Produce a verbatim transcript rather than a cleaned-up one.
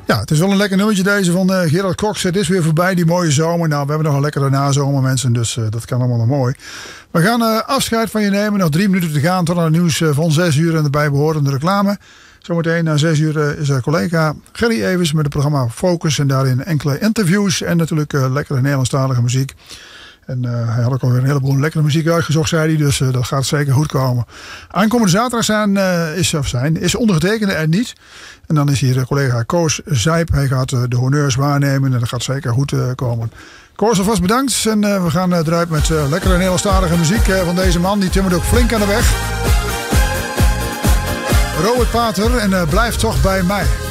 Ja, het is wel een lekker nummertje deze van uh, Gerard Cox. Het is weer voorbij, die mooie zomer. Nou, we hebben nog een lekkere nazomer, mensen. Dus uh, dat kan allemaal nog mooi. We gaan uh, afscheid van je nemen. Nog drie minuten te gaan tot aan het nieuws uh, van zes uur en de bijbehorende reclame. Zometeen na zes uur uh, is er collega Gerry Evers met het programma Focus. En daarin enkele interviews en natuurlijk uh, lekkere Nederlandstalige muziek. En uh, hij had ook alweer een heleboel lekkere muziek uitgezocht, zei hij. Dus uh, dat gaat zeker goed komen. Aankomende zaterdag zijn, uh, is, of zijn, is ondergetekende er niet. En dan is hier uh, collega Koos Zijp. Hij gaat uh, de honneurs waarnemen en dat gaat zeker goed uh, komen. Koos, alvast bedankt. En uh, we gaan uh, eruit met uh, lekkere Nederlandstalige muziek uh, van deze man. Die timmert ook flink aan de weg. Robert Pater en uh, blijf toch bij mij.